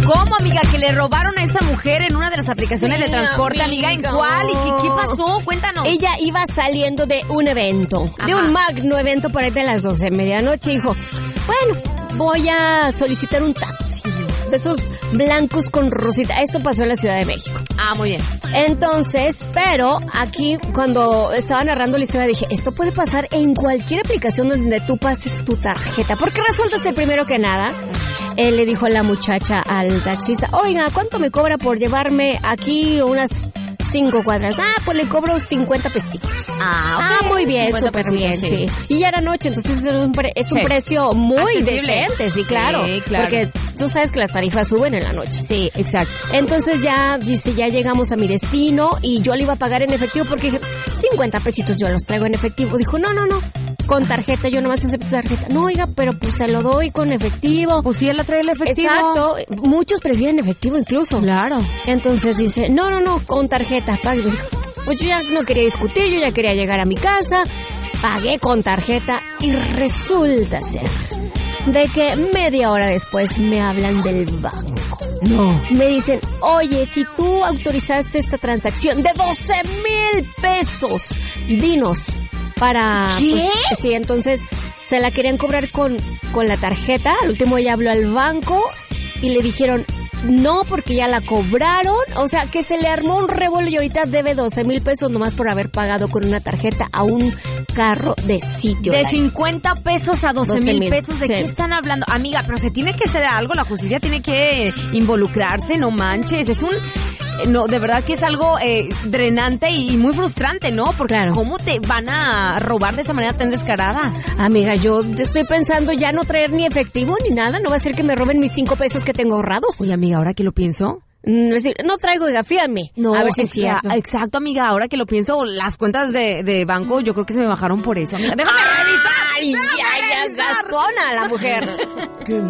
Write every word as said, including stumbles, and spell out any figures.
¿Cómo, amiga? Que le robaron a esa mujer en una de las aplicaciones sí, de transporte, amiga. amiga. ¿En cuál? ¿Y qué, qué pasó? Cuéntanos. Ella iba saliendo de un evento, Ajá. de un magno evento por ahí de las doce de medianoche. Dijo, bueno, voy a solicitar un taxi. De esos blancos con rosita. Esto pasó en la Ciudad de México. Ah, muy bien. Entonces, pero aquí cuando estaba narrando la historia dije, esto puede pasar en cualquier aplicación donde tú pases tu tarjeta. Porque resulta ser primero que nada, él le dijo a la muchacha al taxista, oiga, ¿cuánto me cobra por llevarme aquí unas cinco cuadras? Ah, pues le cobro cincuenta pesitos. Ah, okay. ah muy bien, súper bien, sí. sí. Y ya era noche, entonces es un, pre- es un sí. precio muy accesible. Decente, sí, claro. Sí, claro. Porque tú sabes que las tarifas suben en la noche. Sí, exacto. Entonces ya, dice, ya llegamos a mi destino y yo le iba a pagar en efectivo porque dije, cincuenta pesitos yo los traigo en efectivo. Dijo, no, no, no. Con tarjeta, yo nomás acepto tarjeta. No, oiga, pero pues se lo doy con efectivo. Pues sí, él la trae el efectivo. Exacto. Muchos prefieren efectivo incluso. Claro. Entonces dice, no, no, no, con tarjeta. Pague. Pues yo ya no quería discutir, yo ya quería llegar a mi casa. Pagué con tarjeta y resulta ser de que media hora después me hablan del banco. No. Me dicen, oye, si tú autorizaste esta transacción de doce mil pesos, dinos. Para... ¿Qué? Pues, sí, entonces se la querían cobrar con, con la tarjeta. Al último ella habló al banco y le dijeron, no, porque ya la cobraron. O sea, que se le armó un revuelo y ahorita debe doce mil pesos nomás por haber pagado con una tarjeta a un carro de sitio. De cincuenta pesos a doce mil pesos. ¿De sí. qué están hablando? Amiga, pero se tiene que hacer algo. La justicia tiene que involucrarse, no manches. Es un... No, de verdad que es algo eh, drenante y muy frustrante, ¿no? Porque claro. ¿cómo te van a robar de esa manera tan descarada? Amiga, yo estoy pensando ya no traer ni efectivo ni nada. No va a ser que me roben mis cinco pesos que tengo ahorrados. Oye, amiga, ahora que lo pienso... Es decir, no traigo, oiga, fíjame. No, a ver si es cierto. Exacto, amiga, ahora que lo pienso, las cuentas de, de banco yo creo que se me bajaron por eso, amiga. ¡Déjame revisar! ¡Ay, ya, ya es gastona la mujer!